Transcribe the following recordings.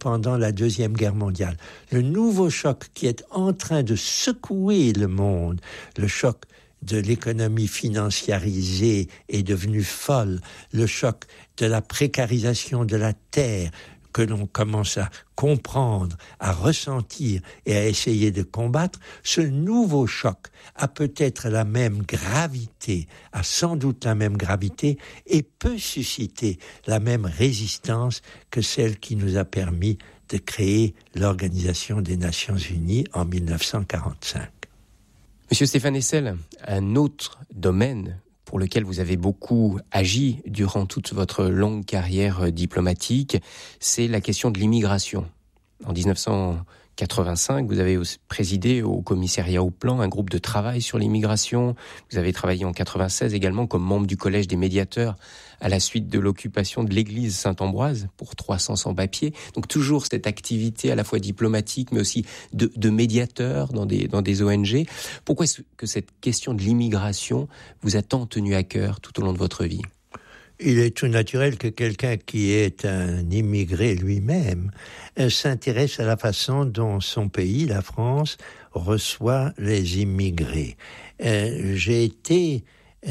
pendant la Deuxième Guerre mondiale. Le nouveau choc qui est en train de secouer le monde, le choc de l'économie financiarisée est devenue folle, le choc de la précarisation de la terre que l'on commence à comprendre, à ressentir et à essayer de combattre, ce nouveau choc a peut-être la même gravité, a sans doute la même gravité et peut susciter la même résistance que celle qui nous a permis de créer l'Organisation des Nations Unies en 1945. Monsieur Stéphane Hessel, un autre domaine pour lequel vous avez beaucoup agi durant toute votre longue carrière diplomatique, c'est la question de l'immigration. En 1985, vous avez présidé au commissariat au plan un groupe de travail sur l'immigration. Vous avez travaillé en 96 également comme membre du collège des médiateurs à la suite de l'occupation de l'église Saint-Ambroise pour 300 sans-papiers. Donc toujours cette activité à la fois diplomatique mais aussi de médiateur dans des ONG. Pourquoi est-ce que cette question de l'immigration vous a tant tenu à cœur tout au long de votre vie ? Il est tout naturel que quelqu'un qui est un immigré lui-même s'intéresse à la façon dont son pays, la France, reçoit les immigrés. J'ai été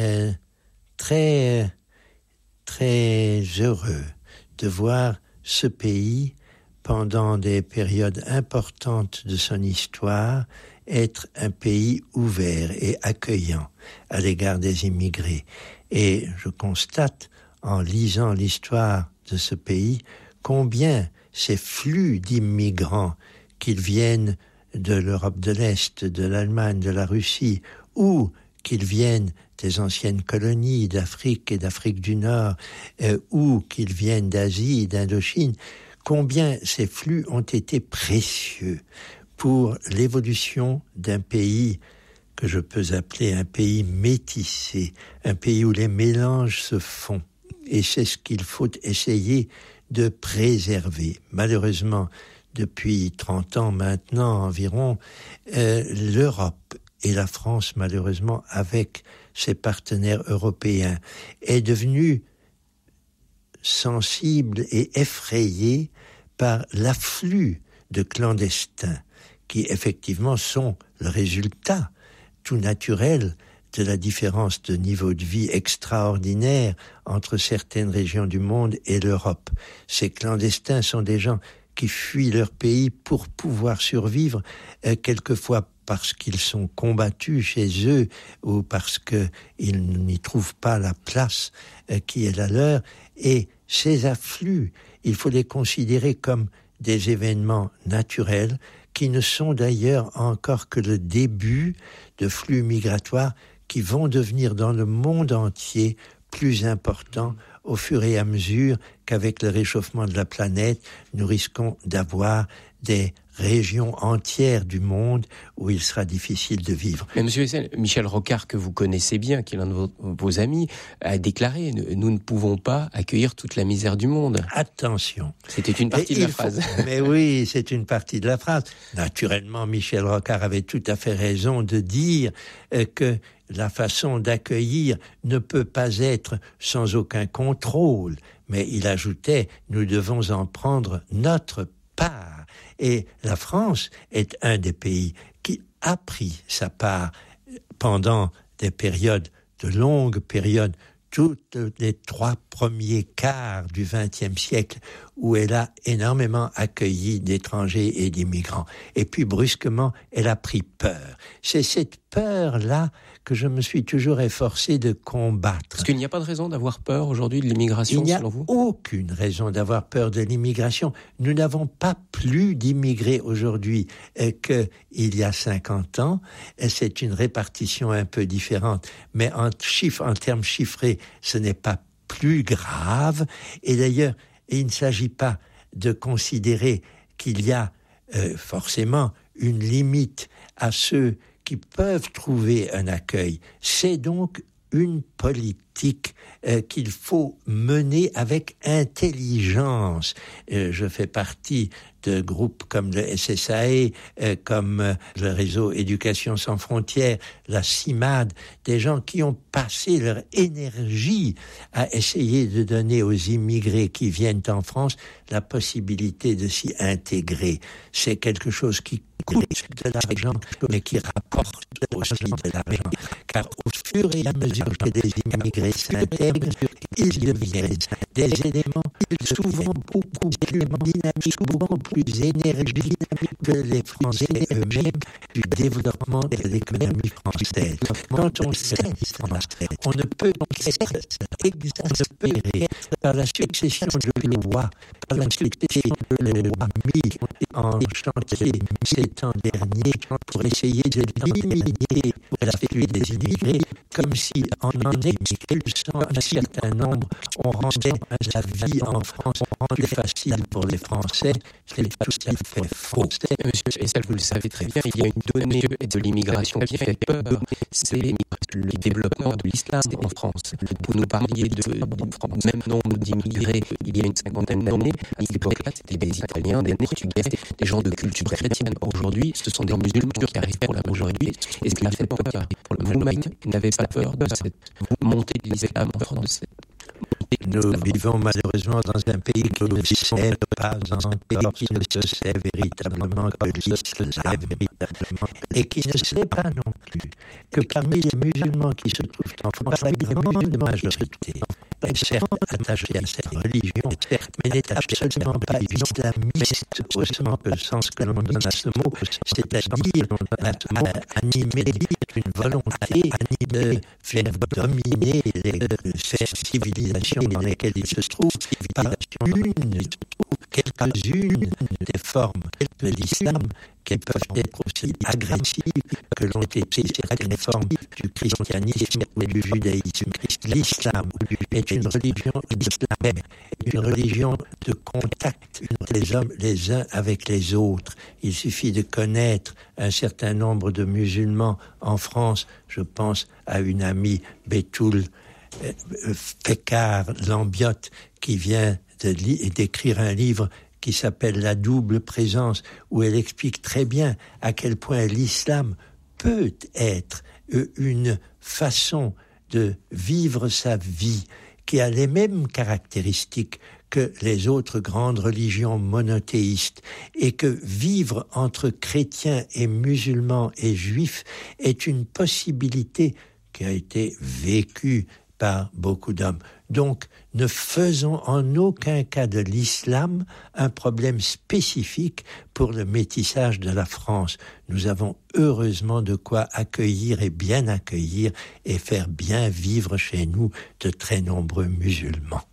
très heureux de voir ce pays, pendant des périodes importantes de son histoire, être un pays ouvert et accueillant à l'égard des immigrés. Et je constate, en lisant l'histoire de ce pays, combien ces flux d'immigrants, qu'ils viennent de l'Europe de l'Est, de l'Allemagne, de la Russie, ou qu'ils viennent des anciennes colonies d'Afrique et d'Afrique du Nord, ou qu'ils viennent d'Asie, d'Indochine, combien ces flux ont été précieux pour l'évolution d'un pays que je peux appeler un pays métissé, un pays où les mélanges se font. Et c'est ce qu'il faut essayer de préserver. Malheureusement, depuis 30 ans maintenant environ, l'Europe et la France, malheureusement, avec ses partenaires européens, est devenue sensible et effrayée par l'afflux de clandestins qui, effectivement, sont le résultat tout naturel de la différence de niveau de vie extraordinaire entre certaines régions du monde et l'Europe. Ces clandestins sont des gens qui fuient leur pays pour pouvoir survivre, quelquefois parce qu'ils sont combattus chez eux ou parce qu'ils n'y trouvent pas la place qui est la leur. Et ces afflux, il faut les considérer comme des événements naturels qui ne sont d'ailleurs encore que le début de flux migratoires qui vont devenir dans le monde entier plus importants au fur et à mesure qu'avec le réchauffement de la planète, nous risquons d'avoir des régions entières du monde où il sera difficile de vivre. Mais monsieur Hessel, Michel Rocard, que vous connaissez bien, qui est l'un de vos amis, a déclaré « Nous ne pouvons pas accueillir toute la misère du monde ». Attention. C'était une partie de la phrase. Mais oui, c'est une partie de la phrase. Naturellement, Michel Rocard avait tout à fait raison de dire que la façon d'accueillir ne peut pas être sans aucun contrôle. Mais il ajoutait « Nous devons en prendre notre part ». Et la France est un des pays qui a pris sa part pendant des périodes, de longues périodes, toutes les 3 premiers quarts du XXe siècle, où elle a énormément accueilli d'étrangers et d'immigrants. Et puis brusquement, elle a pris peur. C'est cette peur-là que je me suis toujours efforcé de combattre. Est-ce qu'il n'y a pas de raison d'avoir peur aujourd'hui de l'immigration, selon vous ? Il n'y a aucune raison d'avoir peur de l'immigration. Nous n'avons pas plus d'immigrés aujourd'hui qu'il y a 50 ans. C'est une répartition un peu différente, mais en termes chiffrés, ce n'est pas plus grave. Et d'ailleurs, il ne s'agit pas de considérer qu'il y a forcément une limite à ceux qui peuvent trouver un accueil. C'est donc une politique qu'il faut mener avec intelligence. Je fais partie de groupes comme le SSAE, comme le réseau Éducation sans frontières, la CIMAD, des gens qui ont passé leur énergie à essayer de donner aux immigrés qui viennent en France la possibilité de s'y intégrer. C'est quelque chose qui coûte de l'argent, mais qui rapporte aussi de l'argent. Car au fur et à mesure que des immigrés s'intègrent, ils deviennent des éléments souvent beaucoup plus dynamiques, beaucoup plus énergiques que les Français eux-mêmes du développement de l'économie française. Quand on cesse français, on ne peut qu'être exaspéré par la succession de lois, par la succession de lois mises en chantier ces temps derniers pour essayer de limiter l'afflux des immigrés, comme si en expulsant un certain nombre, on rendait la vie en France plus facile pour les Français. C'est tout à fait faux. Monsieur Essel, vous le savez très bien, il y a une donnée de l'immigration qui fait peur, c'est le développement de l'islam en France. Vous nous parliez du même nombre d'immigrés il y a une cinquantaine d'années. À cette époque-là, c'était des Italiens, des Portugais, des gens de culture chrétienne. Aujourd'hui, ce sont des musulmans qui arrivent pour la majorité. Et ce qui m'a fait peur, vous-même n'avez pas peur de cette montée de l'islam en France? Nous vivons malheureusement dans un pays qui ne sait pas encore, qui ne se sait véritablement que l'islam, et qui ne sait pas non plus que parmi les musulmans qui se trouvent en France, la grande majorité est certes attachée à cette religion, mais n'est absolument pas islamiste au sens que l'on donne à ce mot, c'est-à-dire animé d'une volonté de faire dominer ces civilisations dans lesquelles il se trouve par quelques-unes des formes de l'islam qui peuvent être aussi agressives que l'ont été certaines formes du christianisme ou du judaïsme. L'islam est une religion islamique, une religion de contact des hommes les uns avec les autres. Il suffit de connaître un certain nombre de musulmans en France. Je pense à une amie, Bétoul Fécard Lambiotte, qui vient d'écrire un livre qui s'appelle La double présence, où elle explique très bien à quel point l'islam peut être une façon de vivre sa vie qui a les mêmes caractéristiques que les autres grandes religions monothéistes, et que vivre entre chrétiens et musulmans et juifs est une possibilité qui a été vécue par beaucoup d'hommes. Donc, ne faisons en aucun cas de l'islam un problème spécifique pour le métissage de la France. Nous avons heureusement de quoi accueillir et bien accueillir et faire bien vivre chez nous de très nombreux musulmans.